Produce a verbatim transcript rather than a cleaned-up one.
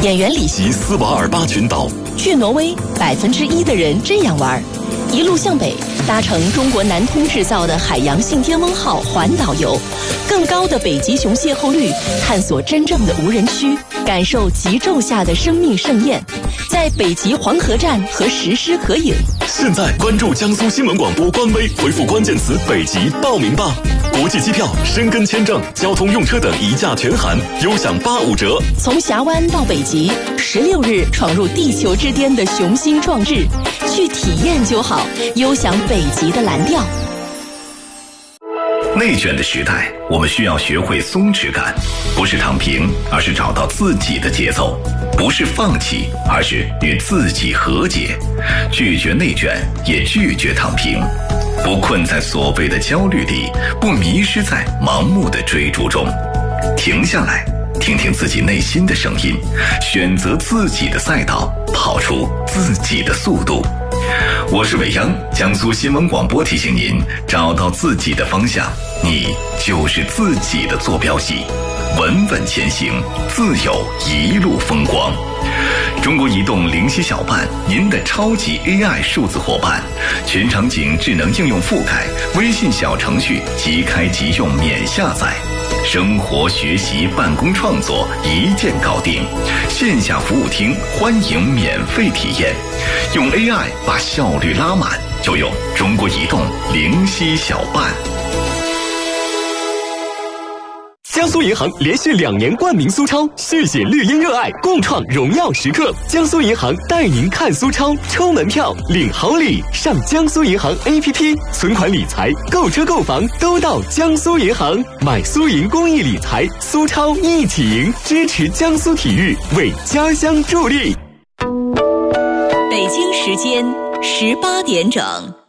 演员李及斯瓦尔巴群岛。 去挪威，百分之一的人这样玩。一路向北，搭乘中国南通制造的海洋信天翁号环岛游，更高的北极熊邂逅率，探索真正的无人区，感受极昼下的生命盛宴，在北极黄河站和石狮合影。 现在关注江苏新闻广播官微，回复关键词“北极”报名吧。国际机票、申根签证、交通用车等一价全含，优享八五折。 从峡湾到北极，十六日闯入地球之巅的雄心壮志，去体验就好，优享北极的蓝调。 内卷的时代，我们需要学会松弛感，不是躺平，而是找到自己的节奏；不是放弃，而是与自己和解。拒绝内卷，也拒绝躺平。不困在所谓的焦虑里，不迷失在盲目的追逐中，停下来，听听自己内心的声音，选择自己的赛道，跑出自己的速度。我是伟央，江苏新闻广播提醒您，找到自己的方向，你就是自己的坐标系，稳稳前行，自有一路风光。中国移动灵犀小伴，您的超级 A I 数字伙伴，全场景智能应用覆盖，微信小程序即开即用免下载，生活学习办公创作一键搞定，线下服务厅欢迎免费体验，用 A I 把效率拉满，就用中国移动灵犀小伴。 江苏银行连续两年冠名苏超，续写绿茵热爱，共创荣耀时刻。江苏银行带您看苏超，抽门票领好礼，上江苏银行 A P P， 存款理财、购车购房都到江苏银行，买苏银公益理财，苏超一起赢，支持江苏体育，为家乡助力。 北京时间十八点整。